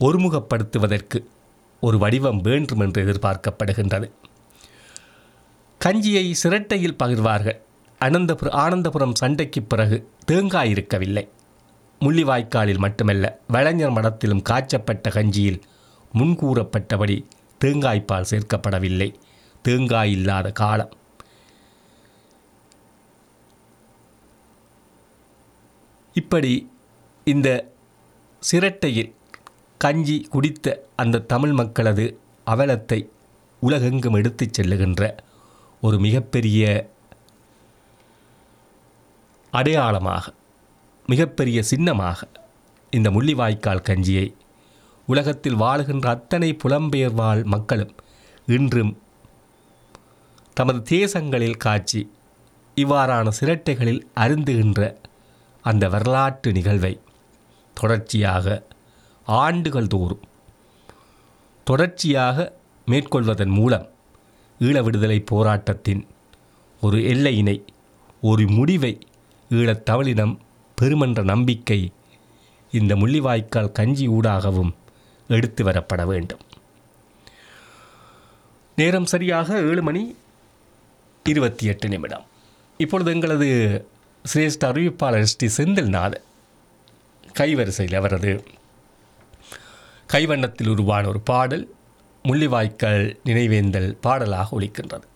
ஒருமுகப்படுத்துவதற்கு ஒரு வடிவம் வேண்டும் என்று எதிர்பார்க்கப்படுகின்றது. கஞ்சியை சிரட்டையில் பகிர்வார்கள். ஆனந்தபுரம் சண்டைக்கு பிறகு தேங்காய் இருக்கவில்லை. முள்ளிவாய்க்காலில் மட்டுமல்ல, வளைஞர் மடத்திலும் காய்ச்சப்பட்ட கஞ்சியில் முன்கூறப்பட்டபடி தேங்காய்ப்பால் சேர்க்கப்படவில்லை. தேங்காய் இல்லாத காலம். இப்படி இந்த சிரட்டையில் கஞ்சி குடித்த அந்த தமிழ் மக்களது அவலத்தை உலகெங்கும் எடுத்துச் செல்லுகின்ற ஒரு மிகப்பெரிய அடையாளமாக, மிகப்பெரிய சின்னமாக இந்த முள்ளிவாய்க்கால் கஞ்சியை உலகத்தில் வாழுகின்ற அத்தனை புலம்பெயர் வாழ் மக்களும் இன்றும் தமது தேசங்களில் காட்சி இவ்வாறான சிரட்டைகளில் அருந்துகின்ற அந்த வரலாற்று நிகழ்வை தொடர்ச்சியாக ஆண்டுகள் தோறும் தொடர்ச்சியாக மேற்கொள்வதன் மூலம் ஈழ விடுதலை போராட்டத்தின் ஒரு எல்லையினை, ஒரு முடிவை ஈழத் தமிழினம் பெருமென்ற நம்பிக்கை இந்த முள்ளிவாய்க்கால் கஞ்சி ஊடாகவும் எடுத்து வரப்பட வேண்டும். நேரம் சரியாக 7:28. இப்பொழுது எங்களது சிரேஷ்ட அறிவிப்பாளர் ஸ்ரீ செந்தில்நாதன் கைவரிசையில் அவரது கைவண்ணத்தில் உருவான ஒரு பாடல் முள்ளிவாய்க்கால் நினைவேந்தல் பாடலாக ஒலிக்கின்றது.